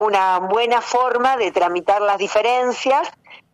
una buena forma de tramitar las diferencias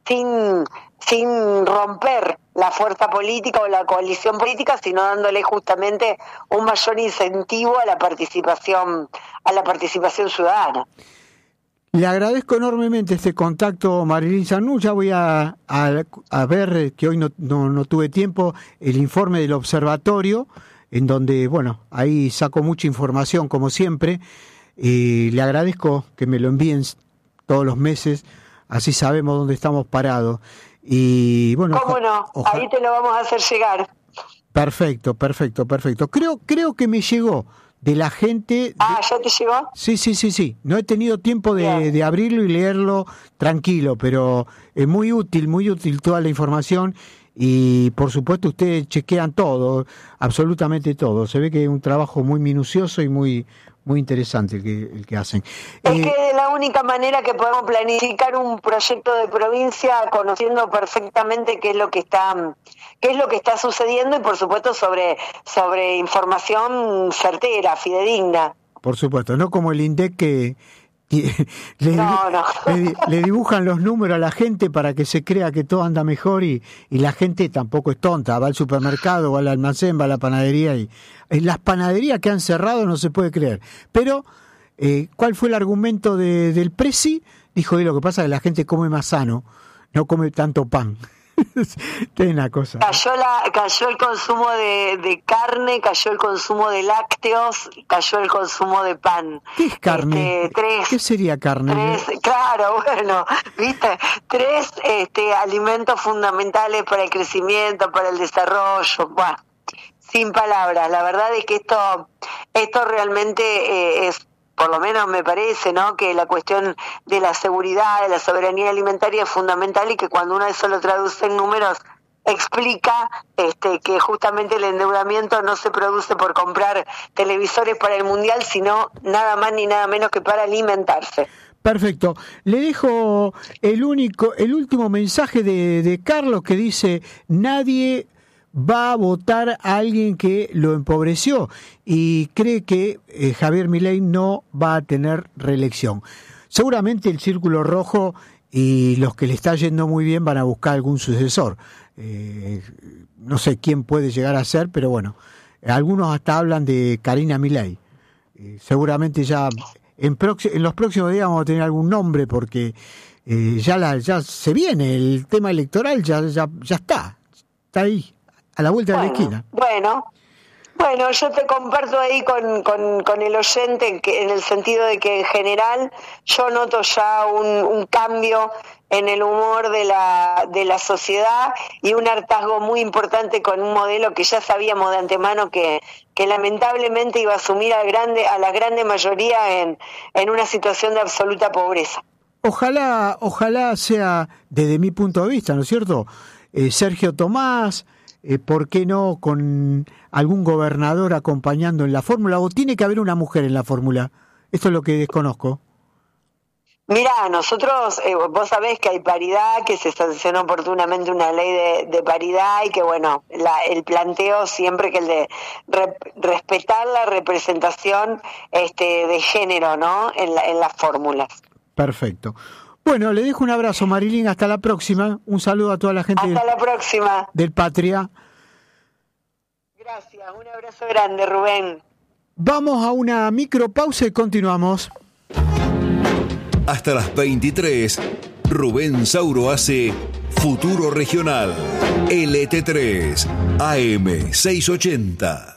sin romper la fuerza política o la coalición política, sino dándole justamente un mayor incentivo a la participación ciudadana. Le agradezco enormemente este contacto, Marilyn Sanú. Ya voy a ver, que hoy no tuve tiempo, el informe del observatorio, en donde, bueno, ahí saco mucha información, como siempre, y le agradezco que me lo envíen todos los meses, así sabemos dónde estamos parados. Y bueno, ¿cómo no? Ahí te lo vamos a hacer llegar. Perfecto. Creo que me llegó de la gente. ¿Ya te llegó? Sí. No he tenido tiempo de abrirlo y leerlo tranquilo, pero es muy útil toda la información. Y por supuesto ustedes chequean todo, absolutamente todo. Se ve que es un trabajo muy minucioso y muy interesante el que hacen. Es que de la única manera que podemos planificar un proyecto de provincia, conociendo perfectamente qué es lo que está sucediendo, y por supuesto sobre información certera, fidedigna. Por supuesto, no como el INDEC que le dibujan los números a la gente para que se crea que todo anda mejor, y la gente tampoco es tonta, va al supermercado, va al almacén, va a la panadería, y las panaderías que han cerrado no se puede creer. Pero ¿cuál fue el argumento del Presi? Dijo, lo que pasa es que la gente come más sano, no come tanto pan. Tiene una cosa. Cayó el consumo de carne, cayó el consumo de lácteos, cayó el consumo de pan. ¿Qué es carne? ¿Qué sería carne? Claro, bueno, viste, 3 alimentos fundamentales para el crecimiento, para el desarrollo. Bueno, sin palabras. La verdad es que esto realmente es, por lo menos me parece, ¿no?, que la cuestión de la seguridad, de la soberanía alimentaria es fundamental, y que cuando uno eso lo traduce en números explica que justamente el endeudamiento no se produce por comprar televisores para el Mundial, sino nada más ni nada menos que para alimentarse. Perfecto. Le dejo el último mensaje de Carlos, que dice: nadie va a votar a alguien que lo empobreció, y cree que Javier Milei no va a tener reelección. Seguramente el Círculo Rojo y los que le está yendo muy bien van a buscar algún sucesor. No sé quién puede llegar a ser, pero bueno, algunos hasta hablan de Karina Milei. Seguramente ya en los próximos días vamos a tener algún nombre, porque ya se viene el tema electoral, ya está ahí, a la vuelta de la esquina. Bueno, yo te comparto ahí con el oyente, que en el sentido de que en general yo noto ya un cambio en el humor de la sociedad, y un hartazgo muy importante con un modelo que ya sabíamos de antemano que lamentablemente iba a asumir a la grande mayoría en una situación de absoluta pobreza. Ojalá sea, desde mi punto de vista, ¿no es cierto? Sergio Tomás, ¿por qué no con algún gobernador acompañando en la fórmula? ¿O tiene que haber una mujer en la fórmula? Esto es lo que desconozco. Mirá, nosotros, vos sabés que hay paridad, que se sancionó oportunamente una ley de paridad, y que bueno, el planteo siempre que el de respetar la representación de género, ¿no?, en las fórmulas. Perfecto. Bueno, le dejo un abrazo, Marilyn, hasta la próxima. Un saludo a toda la gente la próxima. Del Patria. Gracias, un abrazo grande, Rubén. Vamos a una micropausa y continuamos. Hasta las 23, Rubén Sauro hace Futuro Regional, LT3, AM 680.